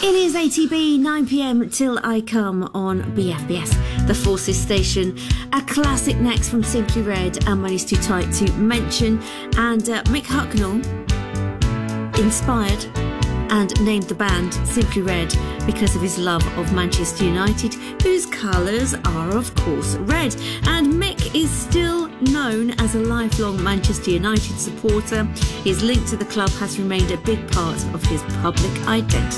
It is ATB 9pm till I come on BFBS, the Forces station. A classic next from Simply Red and Money's Too Tight to mention. And Mick Hucknall inspired and named the band Simply Red because of his love of Manchester United, whose colours are of course red. And Mick is still known as a lifelong Manchester United supporter. His link to the club has remained a big part of his public identity.